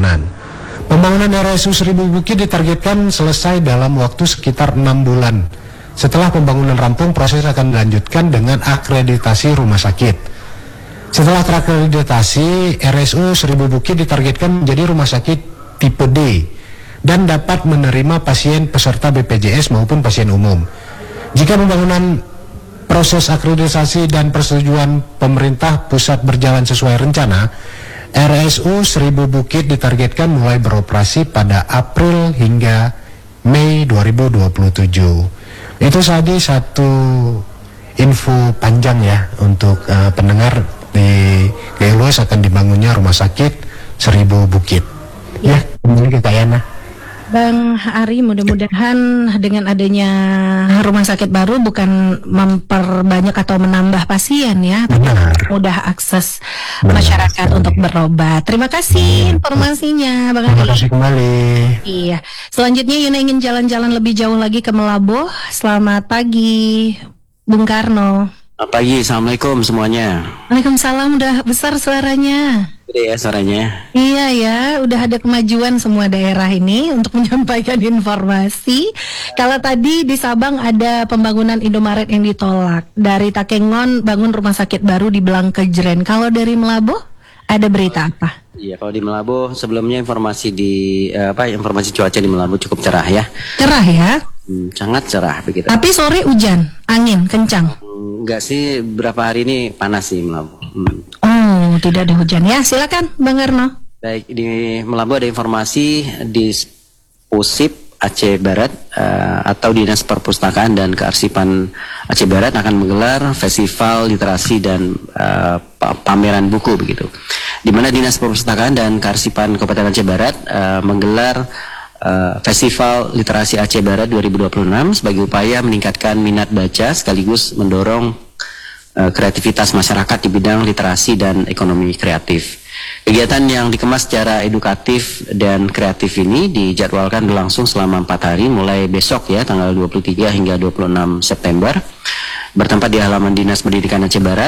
pembangunan. Pembangunan RSU Seribu Bukit ditargetkan selesai dalam waktu sekitar 6 bulan. Setelah pembangunan rampung, proses akan dilanjutkan dengan akreditasi rumah sakit. Setelah terakreditasi, RSU Seribu Bukit ditargetkan menjadi rumah sakit tipe D dan dapat menerima pasien peserta BPJS maupun pasien umum. Jika pembangunan, proses akreditasi dan persetujuan pemerintah pusat berjalan sesuai rencana, RSU Seribu Bukit ditargetkan mulai beroperasi pada April hingga Mei 2027. Itu tadi satu info panjang ya untuk pendengar di GLUS akan dibangunnya rumah sakit Seribu Bukit. Ya, kembali ke Kak Yana. Bang Ari, mudah-mudahan dengan adanya rumah sakit baru bukan memperbanyak atau menambah pasien ya, tapi mudah akses masyarakat untuk berobat. Terima kasih informasinya, Bang Ari. Terima kasih kembali. Iya. Selanjutnya Yuna ingin jalan-jalan lebih jauh lagi ke Melabuh. Selamat pagi, Bung Karno. Selamat pagi, Assalamualaikum semuanya. Waalaikumsalam, udah besar suaranya. Gede ya suaranya. Iya ya, udah ada kemajuan semua daerah ini untuk menyampaikan informasi. Kalau tadi di Sabang ada pembangunan Indomaret yang ditolak. Dari Takengon bangun rumah sakit baru di Blangkejren. Kalau dari Melabuh ada berita apa? Iya, kalau di Melabuh sebelumnya informasi informasi cuaca di Melabuh cukup cerah ya. Cerah ya? Sangat cerah begitu. Tapi sore hujan, angin kencang. Enggak sih, berapa hari ini panas sih Melabuh. Oh, tidak ada hujan ya. Silakan Bang Karno. Baik, di Melabuh ada informasi di Pusip Aceh Barat atau Dinas Perpustakaan dan Kearsipan Aceh Barat akan menggelar festival literasi dan pameran buku begitu. Di mana Dinas Perpustakaan dan Kearsipan Kabupaten Aceh Barat menggelar Festival Literasi Aceh Barat 2026 sebagai upaya meningkatkan minat baca sekaligus mendorong kreativitas masyarakat di bidang literasi dan ekonomi kreatif. Kegiatan yang dikemas secara edukatif dan kreatif ini dijadwalkan berlangsung selama 4 hari mulai besok ya, tanggal 23 hingga 26 September, bertempat di halaman Dinas Pendidikan Aceh Barat,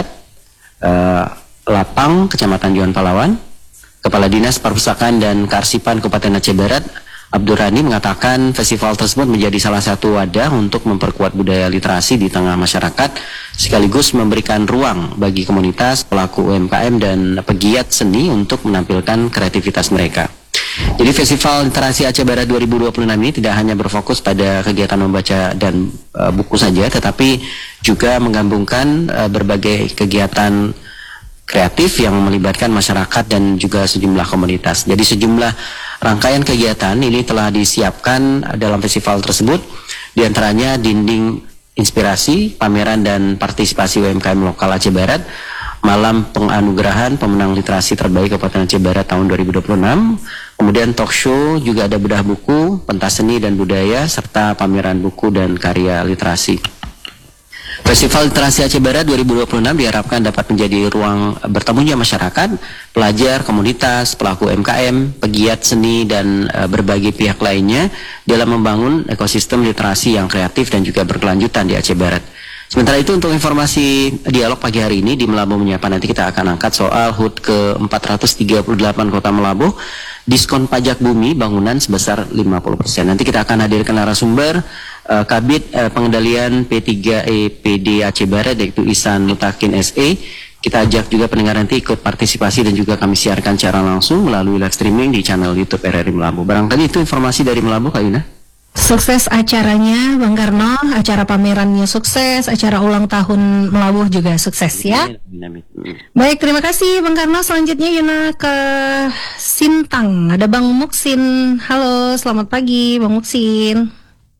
Lapang, Kecamatan Juan Palawan. Kepala Dinas Perpustakaan dan Kearsipan Kabupaten Aceh Barat Abdur Rani mengatakan festival tersebut menjadi salah satu wadah untuk memperkuat budaya literasi di tengah masyarakat sekaligus memberikan ruang bagi komunitas, pelaku UMKM dan pegiat seni untuk menampilkan kreativitas mereka. Jadi Festival Literasi Aceh Barat 2026 ini tidak hanya berfokus pada kegiatan membaca dan buku saja, tetapi juga menggabungkan berbagai kegiatan kreatif yang melibatkan masyarakat dan juga sejumlah komunitas. Jadi sejumlah rangkaian kegiatan ini telah disiapkan dalam festival tersebut, diantaranya dinding inspirasi, pameran dan partisipasi UMKM lokal Aceh Barat, malam penganugerahan pemenang literasi terbaik Kabupaten Aceh Barat tahun 2026, kemudian talk show, juga ada bedah buku, pentas seni dan budaya, serta pameran buku dan karya literasi. Festival Literasi Aceh Barat 2026 diharapkan dapat menjadi ruang bertemunya masyarakat, pelajar, komunitas, pelaku UMKM, pegiat seni, dan berbagai pihak lainnya dalam membangun ekosistem literasi yang kreatif dan juga berkelanjutan di Aceh Barat. Sementara itu untuk informasi dialog pagi hari ini di Melabuh Menyapa, nanti kita akan angkat soal HUT ke-438 Kota Melabuh, diskon pajak bumi bangunan sebesar 50%. Nanti kita akan hadirkan narasumber Kabid Pengendalian P3EPD Aceh Barat yaitu Ihsan Mutakin SE. Kita ajak juga pendengar nanti ikut partisipasi dan juga kami siarkan secara langsung melalui live streaming di channel YouTube RRI Melabuh. Barangkali itu informasi dari Melabuh, Kak Yuna. Sukses acaranya Bang Karno, acara pamerannya sukses, acara ulang tahun Melabuh juga sukses ya. Baik, terima kasih Bang Karno. Selanjutnya Yuna ke Sintang, ada Bang Muksin. Halo, selamat pagi Bang Muksin.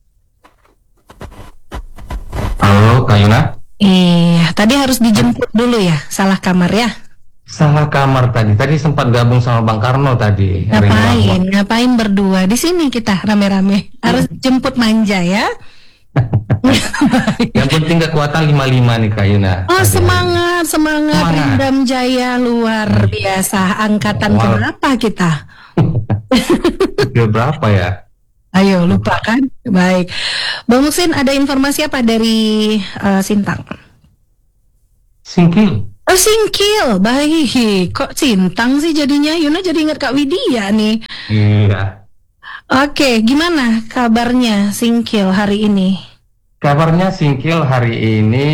Halo Kak Yuna. Iya, tadi harus dijemput dulu ya, salah kamar ya. Salah kamar tadi. Tadi sempat gabung sama Bang Karno tadi. Ngapain berdua di sini kita rame-rame. Harus jemput manja ya. Yang penting kekuatan 55 nih Kak Yuna. Oh, semangat. Pindam Jaya luar biasa. Angkatan berapa kita? Berapa ya? Ayo, lupa kan? Baik. Bang Muksin, ada informasi apa dari Sintang? Oh, Singkil, baik. Kok Sintang sih jadinya? Yuna jadi ingat Kak Widya nih. Iya. Oke, gimana kabarnya Singkil hari ini? Kabarnya Singkil hari ini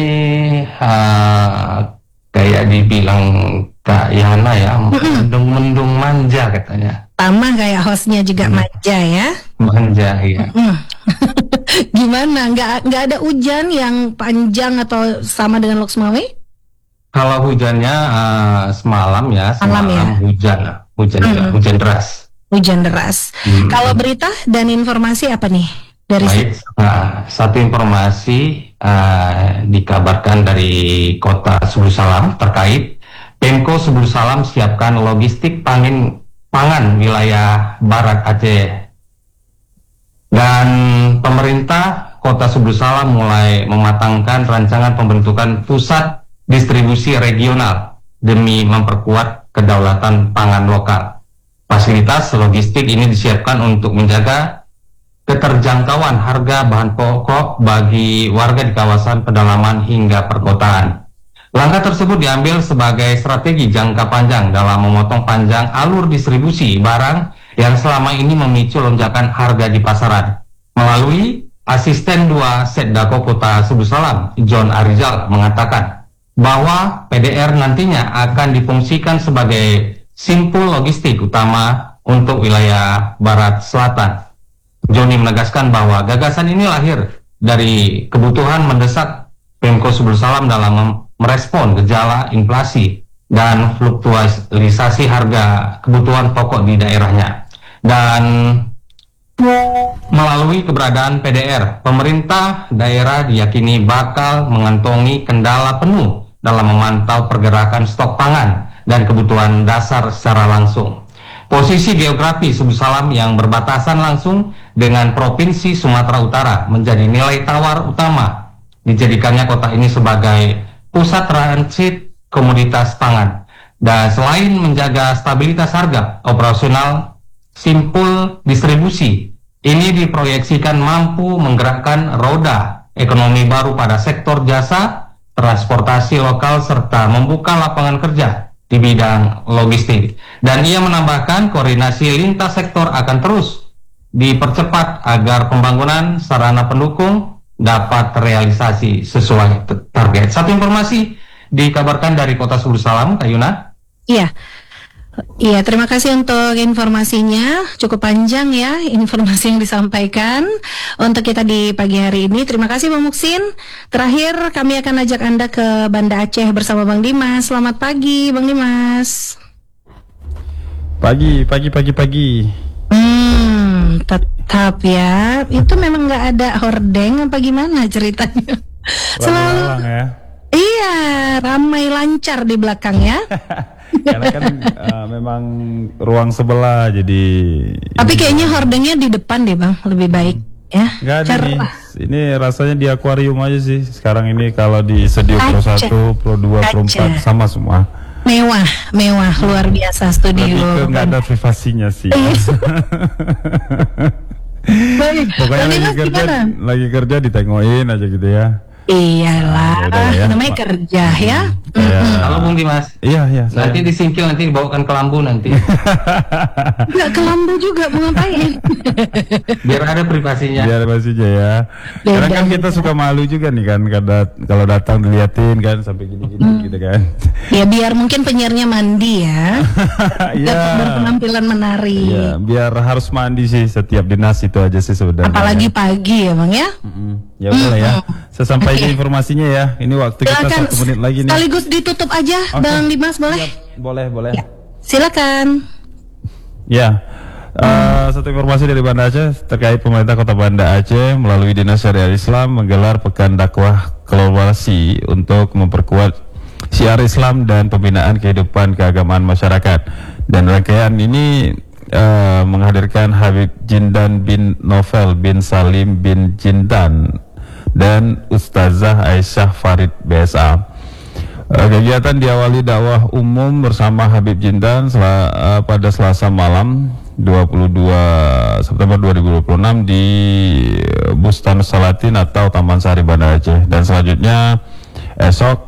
kayak dibilang Kak Yana ya, mendung-mendung manja katanya. Sama kayak hostnya juga manja ya. Manja ya. Gimana? Nggak ada hujan yang panjang atau sama dengan Loksmawe? Kalau hujannya semalam ya, Malam ya? hujan deras. Hujan deras. Kalau berita dan informasi apa nih dari Baik, satu informasi dikabarkan dari Kota Subul Salam terkait Pemko Subul Salam siapkan logistik pangan wilayah Barat Aceh. Dan pemerintah Kota Subul Salam mulai mematangkan rancangan pembentukan pusat distribusi regional demi memperkuat kedaulatan pangan lokal. Fasilitas logistik ini disiapkan untuk menjaga keterjangkauan harga bahan pokok bagi warga di kawasan pedalaman hingga perkotaan. Langkah tersebut diambil sebagai strategi jangka panjang dalam memotong panjang alur distribusi barang yang selama ini memicu lonjakan harga di pasaran. Melalui Asisten 2 Setdako Kota Subul Salam, John Arizal mengatakan bahwa PDR nantinya akan difungsikan sebagai simpul logistik utama untuk wilayah Barat Selatan. Johnny menegaskan bahwa gagasan ini lahir dari kebutuhan mendesak Pemko Subul Salam dalam merespon gejala inflasi dan fluktuasi harga kebutuhan pokok di daerahnya. Dan melalui keberadaan PDR, pemerintah daerah diyakini bakal mengantongi kendala penuh dalam memantau pergerakan stok pangan dan kebutuhan dasar secara langsung. Posisi geografi Subul Salam yang berbatasan langsung dengan Provinsi Sumatera Utara menjadi nilai tawar utama dijadikannya kota ini sebagai pusat transit komoditas pangan. Dan selain menjaga stabilitas harga operasional simpul distribusi, ini diproyeksikan mampu menggerakkan roda ekonomi baru pada sektor jasa, transportasi lokal, serta membuka lapangan kerja di bidang logistik. Dan ia menambahkan koordinasi lintas sektor akan terus dipercepat agar pembangunan sarana pendukung dapat terrealisasi sesuai target. Satu informasi dikabarkan dari Kota Subul Salam, Kak Yuna. Iya, terima kasih untuk informasinya. Cukup panjang ya informasi yang disampaikan untuk kita di pagi hari ini. Terima kasih Bang Muksin. Terakhir kami akan ajak Anda ke Banda Aceh bersama Bang Dimas. Selamat pagi Bang Dimas. Pagi. Tetap ya. Itu memang nggak ada hordeng apa gimana ceritanya? Selalu ya. Iya, ramai lancar di belakang ya. Karena kan memang ruang sebelah jadi. Tapi kayaknya hordengnya di depan deh Bang, lebih baik ya. Nggak ada nih. Ini rasanya di akuarium aja sih. Sekarang ini kalau di Studio Pro 1, Pro 2, Pro 4 sama semua. Mewah, luar biasa studio. Lebih ke nggak ada privasinya sih. Baik. Pokoknya lagi kerja ditengokin aja gitu ya. Iyalah, namanya kerja ya. Halo Bung Dimas. Iya. Nanti disingkil, nanti dibawakan ke Lambu nanti. Enggak ke Lambu juga, mau ngapain? Biar ada privasinya. Biar privasinya ya. Karena kan kita suka malu juga nih kan, kalau datang diliatin kan sampai gini-gini gitu kan. Ya biar mungkin penyiarnya mandi ya. Iya. Berpenampilan menarik. Iya, biar harus mandi sih setiap dinas itu aja sih sebenarnya. Apalagi pagi ya Bang ya. Ya udah ya. Saya sampaikan informasinya ya. Ini waktu kita 1 menit lagi nih. Sekaligus ditutup aja, Bang Dimas, boleh? Boleh. Ya. Silakan. Ya. Satu informasi dari Banda Aceh terkait pemerintah Kota Banda Aceh melalui Dinas Syariah Islam menggelar pekan dakwah kolaborasi untuk memperkuat syiar Islam dan pembinaan kehidupan keagamaan masyarakat. Dan rangkaian ini menghadirkan Habib Jindan bin Novel bin Salim bin Jindan dan Ustazah Aisyah Farid BSA. Kegiatan diawali dakwah umum bersama Habib Jindan pada Selasa malam 22 September 2026 di Bustan Salatin atau Taman Sari Banda Aceh, dan selanjutnya esok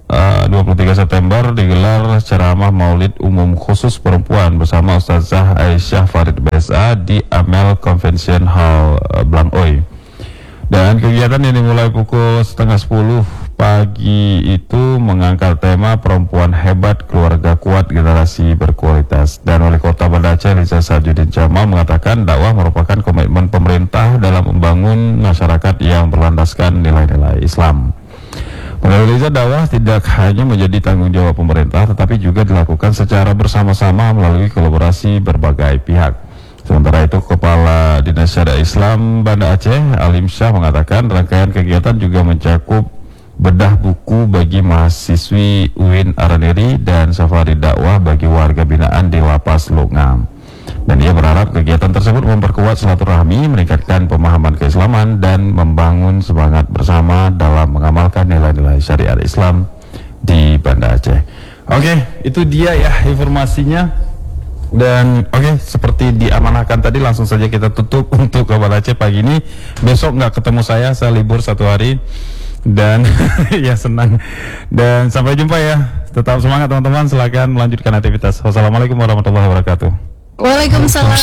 23 September digelar ceramah Maulid Umum Khusus Perempuan bersama Ustazah Aisyah Farid BSA di Amel Convention Hall Blangoy. Dan kegiatan yang dimulai pukul 9:30 pagi itu mengangkat tema perempuan hebat, keluarga kuat, generasi berkualitas. Dan Wali Kota Banda Aceh Liza Sajudin Jamal mengatakan dakwah merupakan komitmen pemerintah dalam membangun masyarakat yang berlandaskan nilai-nilai Islam. Menurut Liza, dakwah tidak hanya menjadi tanggung jawab pemerintah, tetapi juga dilakukan secara bersama-sama melalui kolaborasi berbagai pihak. Sementara itu, Kepala Dinas Syariah Islam Banda Aceh, Alim Syah, mengatakan rangkaian kegiatan juga mencakup bedah buku bagi mahasiswi UIN Araniri dan safari dakwah bagi warga binaan di Lapas Longam. Dan ia berharap kegiatan tersebut memperkuat silaturahmi, meningkatkan pemahaman keislaman, dan membangun semangat bersama dalam mengamalkan nilai-nilai syariat Islam di Banda Aceh. Oke, itu dia ya informasinya. Dan seperti diamanahkan tadi, langsung saja kita tutup untuk Banda Aceh pagi ini. Besok nggak ketemu saya libur 1 hari. Dan ya senang. Dan sampai jumpa ya. Tetap semangat teman-teman, silakan melanjutkan aktivitas. Wassalamualaikum warahmatullahi wabarakatuh. Waalaikumsalam.